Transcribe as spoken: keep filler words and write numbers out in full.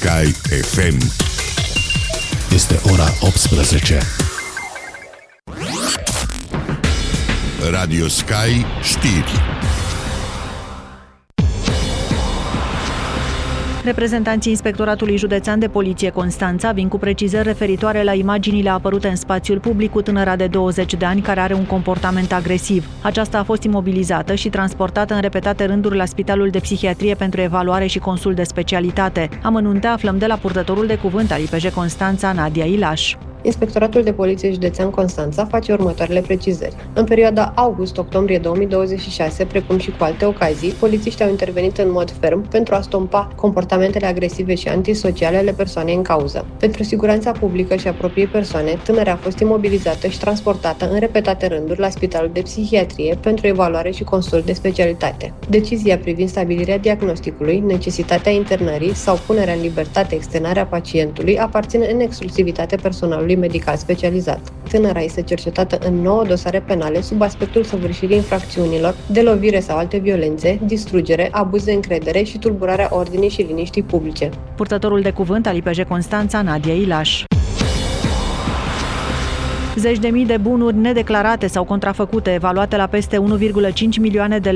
Sky F M. Este ora optsprezece. Radio Sky știri. Reprezentanții Inspectoratului Județean de Poliție Constanța vin cu precizări referitoare la imaginile apărute în spațiul public cu tânăra de douăzeci de ani care are un comportament agresiv. Aceasta a fost imobilizată și transportată în repetate rânduri la Spitalul de Psihiatrie pentru evaluare și consult de specialitate. Amănunte aflăm de la purtătorul de cuvânt al I P J Constanța, Nadia Ilaș. Inspectoratul de Poliție Județean Constanța face următoarele precizări. În perioada august-octombrie două mii douăzeci și șase, precum și cu alte ocazii, polițiștii au intervenit în mod ferm pentru a stompa comportamentele agresive și antisociale ale persoanei în cauză. Pentru siguranța publică și a propriei persoane, tânăra a fost imobilizată și transportată în repetate rânduri la Spitalul de Psihiatrie pentru evaluare și consult de specialitate. Decizia privind stabilirea diagnosticului, necesitatea internării sau punerea în libertate externarea pacientului aparține în exclusivitate personalului medical specializat. Tânăra este cercetată în nouă dosare penale sub aspectul săvârșirii infracțiunilor de lovire sau alte violențe, distrugere, abuz de încredere și tulburarea ordinii și liniștii publice. Purtătorul de cuvânt al I P J Constanța, Nadia Ilaș. Zeci de mii de bunuri nedeclarate sau contrafăcute, evaluate la peste unu virgulă cinci milioane de